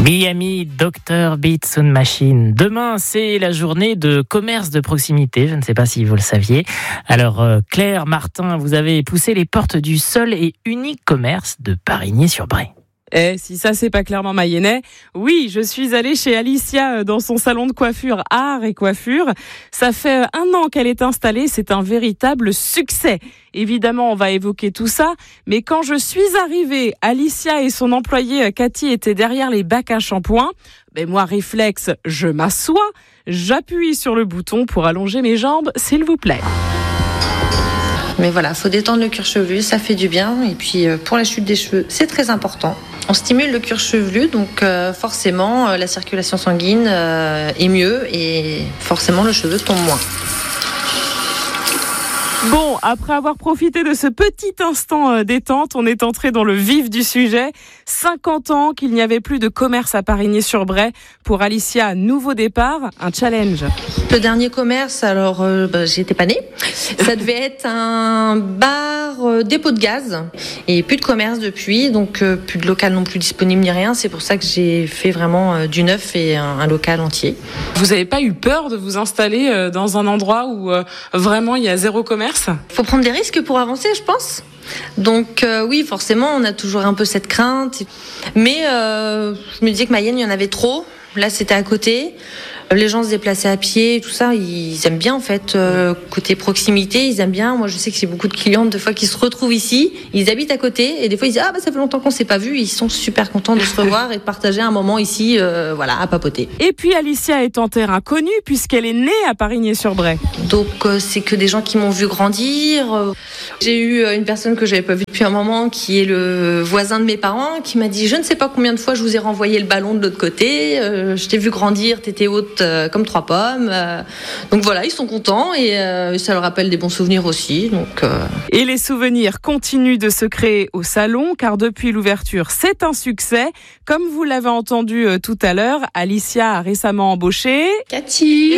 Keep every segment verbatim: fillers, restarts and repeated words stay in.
Miami, docteur Beats on Machine. Demain, c'est la journée de commerce de proximité. Je ne sais pas si vous le saviez. Alors, euh, Claire, Martin, vous avez poussé les portes du seul et unique commerce de Parigny-sur-Bray. Eh, si ça c'est pas clairement mayennais, oui, je suis allée chez Alicia dans son salon de coiffure Art et Coiffure. Ça fait un an qu'elle est installée, c'est un véritable succès. Évidemment, on va évoquer tout ça, mais quand je suis arrivée, Alicia et son employée Cathy étaient derrière les bacs à shampoing. Ben moi, réflexe, je m'assois, j'appuie sur le bouton pour allonger mes jambes, s'il vous plaît. Mais voilà, faut détendre le cuir chevelu, ça fait du bien. Et puis pour la chute des cheveux, c'est très important. On stimule le cuir chevelu, donc euh, forcément euh, la circulation sanguine euh, est mieux et forcément le cheveu tombe moins. Bon, après avoir profité de ce petit instant détente, on est entré dans le vif du sujet. cinquante ans qu'il n'y avait plus de commerce à Parigny-sur-Bray. Pour Alicia, nouveau départ, un challenge. Le dernier commerce, alors euh, bah, j'étais pas née. Ça devait être un bar euh, dépôt de gaz et plus de commerce depuis, donc euh, plus de local non plus disponible ni rien. C'est pour ça que j'ai fait vraiment euh, du neuf et un, un local entier. Vous n'avez pas eu peur de vous installer euh, dans un endroit où euh, vraiment il y a zéro commerce ? Il faut prendre des risques pour avancer, je pense. Donc euh, oui, forcément, on a toujours un peu cette crainte. Mais euh, je me disais que Mayenne, il y en avait trop. Là, c'était à côté. Les gens se déplaçaient à pied, tout ça, ils aiment bien en fait, euh, côté proximité, ils aiment bien. Moi je sais que j'ai beaucoup de clientes des fois qui se retrouvent ici, ils habitent à côté et des fois ils disent ah bah ça fait longtemps qu'on s'est pas vu, ils sont super contents de se revoir et de partager un moment ici, euh, voilà, à papoter. Et puis Alicia est en terrain connu puisqu'elle est née à Parigny-sur-Bray. Donc euh, c'est que des gens qui m'ont vu grandir. J'ai eu une personne que j'avais pas vue depuis un moment qui est le voisin de mes parents qui m'a dit je ne sais pas combien de fois je vous ai renvoyé le ballon de l'autre côté, euh, je t'ai vu grandir, t'étais haute comme trois pommes. Euh, donc voilà, ils sont contents et euh, ça leur rappelle des bons souvenirs aussi. Donc, euh... Et les souvenirs continuent de se créer au salon car depuis l'ouverture, c'est un succès. Comme vous l'avez entendu euh, tout à l'heure, Alicia a récemment embauché Cathy.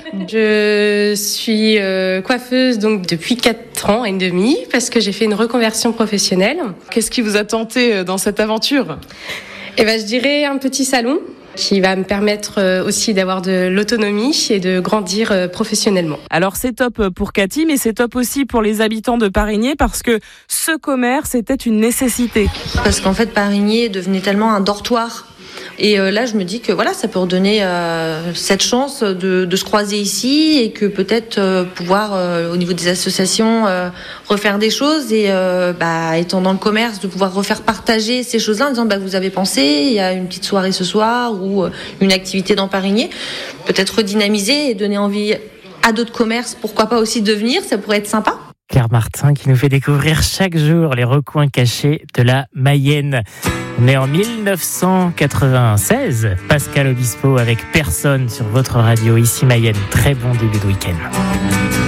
Je suis euh, coiffeuse donc depuis quatre ans et demi parce que j'ai fait une reconversion professionnelle. Qu'est-ce qui vous a tenté dans cette aventure ? Eh ben, je dirais un petit salon qui va me permettre aussi d'avoir de l'autonomie et de grandir professionnellement. Alors c'est top pour Cathy, mais c'est top aussi pour les habitants de Parigny parce que ce commerce était une nécessité. Parce qu'en fait Parigny devenait tellement un dortoir. Et euh, là, je me dis que voilà, ça peut redonner euh, cette chance de, de se croiser ici et que peut-être euh, pouvoir, euh, au niveau des associations, euh, refaire des choses et euh, bah, étant dans le commerce, de pouvoir refaire partager ces choses-là en disant bah, vous avez pensé, il y a une petite soirée ce soir ou euh, une activité dans Parigny, peut-être redynamiser et donner envie à d'autres commerces, pourquoi pas aussi de venir, ça pourrait être sympa. Claire Martin qui nous fait découvrir chaque jour les recoins cachés de la Mayenne. On est en dix-neuf cent quatre-vingt-seize, Pascal Obispo avec Personne sur votre radio, ici Mayenne. Très bon début de week-end.